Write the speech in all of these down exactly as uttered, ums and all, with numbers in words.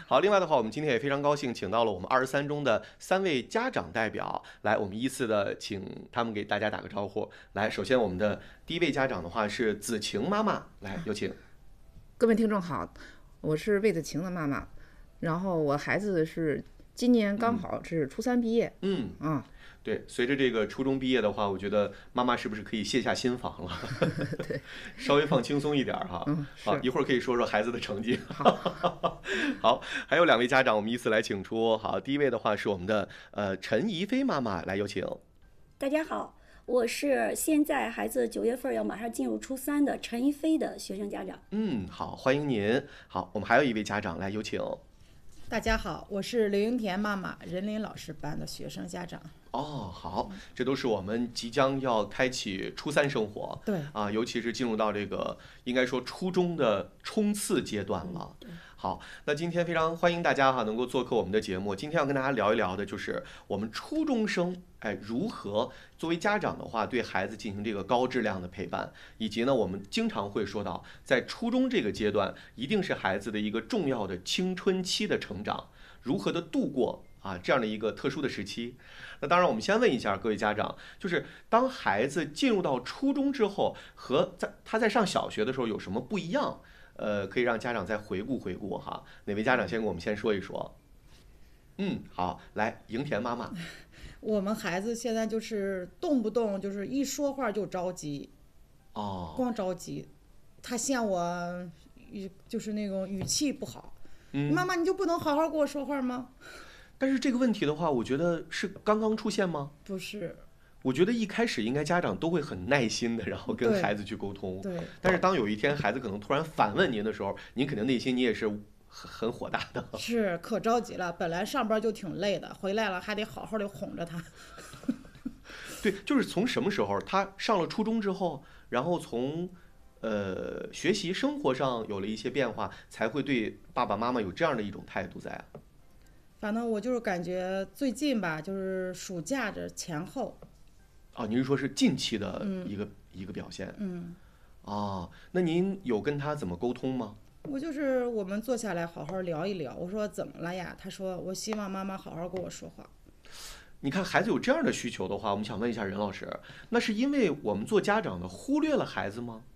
好，另外的话，我们今天也非常高兴，请到了我们二十三中的三位家长代表，来，我们依次的请他们给大家打个招呼。来，首先我们的第一位家长的话是子晴妈妈，来，有请。 各位听众好，我是魏子晴的妈妈，然后我孩子是今年刚好是初三毕业。 嗯啊， 对，随着这个初中毕业的话，我觉得妈妈是不是可以卸下心防了？ 对， 稍微放轻松一点儿哈。 嗯， 好， 是一会儿可以说说孩子的成绩。 好， 好，还有两位家长，我们依次来请出。好，第一位的话是我们的呃陈怡飞妈妈，来有请。 大家好，我是现在孩子九月份要马上进入初三的陈一飞的学生家长。 嗯，好，欢迎您。好，我们还有一位家长，来有请。 大家好，我是刘英田妈妈，任林老师班的学生家长。 哦，好，这都是我们即将要开启初三生活， 对啊，尤其是进入到这个应该说初中的冲刺阶段了。 对， 好，那今天非常欢迎大家哈能够做客我们的节目。今天要跟大家聊一聊的就是我们初中生，哎，如何作为家长的话对孩子进行这个高质量的陪伴，以及呢，我们经常会说到，在初中这个阶段，一定是孩子的一个重要的青春期的成长，如何的度过啊这样的一个特殊的时期。那当然，我们先问一下各位家长，就是当孩子进入到初中之后，和在他在上小学的时候有什么不一样？呃，可以让家长再回顾回顾哈。哪位家长先跟我们先说一说？嗯，好，来，迎田妈妈。 我们孩子现在就是动不动就是一说话就着急， 哦， 光着急。他嫌我语就是那种语气不好， 嗯， 妈妈你就不能好好跟我说话吗？ 但是这个问题的话，我觉得是刚刚出现吗？ 不是， 我觉得一开始应该家长都会很耐心的，然后跟对孩子去沟通。 对， 但是当有一天孩子可能突然反问您的时候，您肯定内心你也是很很火大的。 是可着急了。本来上班就挺累的，回来了还得好好的哄着他。 对，就是从什么时候他上了初中之后，然后从呃学习生活上有了一些变化，才会对爸爸妈妈有这样的一种态度在啊？ 反正我就是感觉最近吧，就是暑假这前后。 哦，您是说是近期的一个、一个表现？ 嗯， 哦，那您有跟他怎么沟通吗？ 我就是我们坐下来好好聊一聊。我说怎么了呀？他说我希望妈妈好好跟我说话。 你看孩子有这样的需求的话，我们想问一下任老师，那是因为我们做家长的忽略了孩子吗？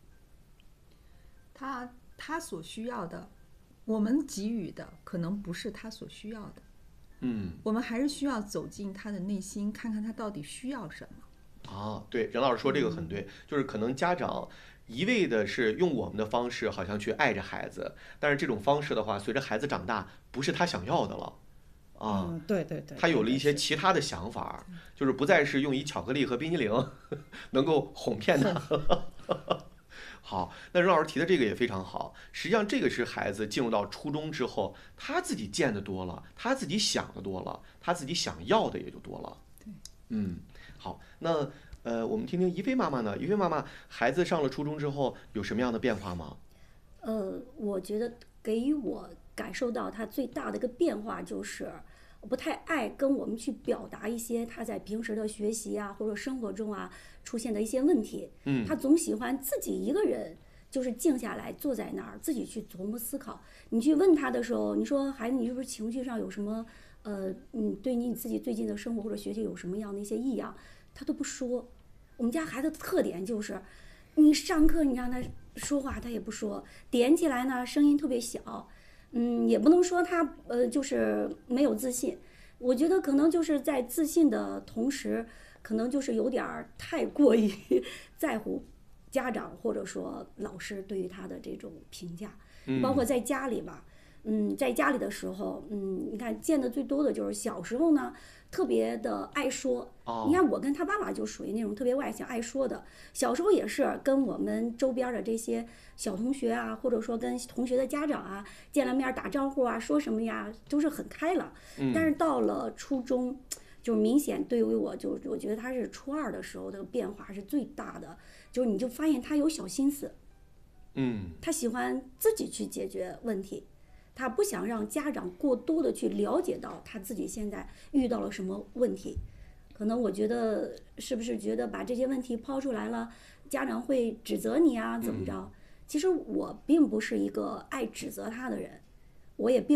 他他所需要的，我们给予的可能不是他所需要的。 嗯， 我们还是需要走进他的内心，看看他到底需要什么。 啊，对，任老师说这个很对，就是可能家长一味的是用我们的方式，好像去爱着孩子，但是这种方式的话，随着孩子长大，不是他想要的了。啊， 嗯，对对对， 他有了一些应该是其他的想法，就是不再是用以巧克力和冰激凌能够哄骗他了。好，那任老师提的这个也非常好。实际上，这个是孩子进入到初中之后，他自己见得多了，他自己想的多了，他自己想要的也就多了。 对， 嗯，好，那呃，我们听听怡菲妈妈呢？怡菲妈妈，孩子上了初中之后有什么样的变化吗？ 呃，我觉得给予我感受到他最大的一个变化就是不太爱跟我们去表达一些他在平时的学习啊或者生活中啊出现的一些问题。 嗯， 他总喜欢自己一个人，就是静下来坐在那儿自己去琢磨思考。你去问他的时候，你说孩子，你是不是情绪上有什么呃，嗯，对你自己最近的生活或者学习有什么样的一些异样，他都不说。我们家孩子的特点就是，你上课你让他说话他也不说，点起来呢声音特别小。嗯，也不能说他呃就是没有自信，我觉得可能就是在自信的同时，可能就是有点儿太过于在乎家长或者说老师对于他的这种评价，包括在家里吧。嗯，在家里的时候，嗯，你看见的最多的就是小时候呢，特别的爱说。 哦你看我跟他爸爸就属于那种特别外向、爱说的。小时候也是跟我们周边的这些小同学啊，或者说跟同学的家长啊，见了面打招呼啊，说什么呀，都是很开朗。但是到了初中，就是明显对于我就我觉得他是初二的时候的变化是最大的，就是你就发现他有小心思， 嗯， 他喜欢自己去解决问题。他不想让家长过多的去了解到他自己现在遇到了什么问题，可能我觉得是不是觉得把这些问题抛出来了，家长会指责你啊，怎么着？其实我并不是一个爱指责他的人，我也并。